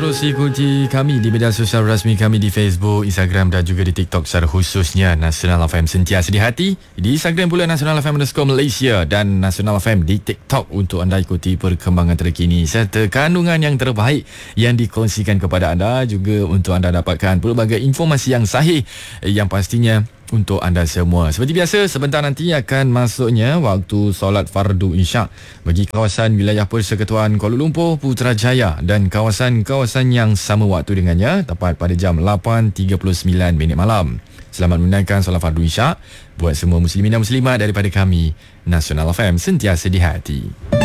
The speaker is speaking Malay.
terus ikuti kami di media sosial rasmi kami di Facebook, Instagram dan juga di TikTok secara khususnya Nasional FM Sentiasa di Hati. Di Instagram pula Nasional FM _Malaysia dan Nasional FM di TikTok untuk anda ikuti perkembangan terkini serta kandungan yang terbaik yang dikongsikan kepada anda, juga untuk anda dapatkan pelbagai informasi yang sahih yang pastinya untuk anda semua. Seperti biasa, sebentar nanti akan masuknya waktu solat fardu isyak bagi kawasan wilayah Persekutuan Kuala Lumpur, Putrajaya dan kawasan-kawasan yang sama waktu dengannya, tepat pada jam 8.39 malam. Selamat menunaikan solat fardu isyak buat semua muslimin dan muslimat daripada kami, Nasional FM Sentiasa di Hati.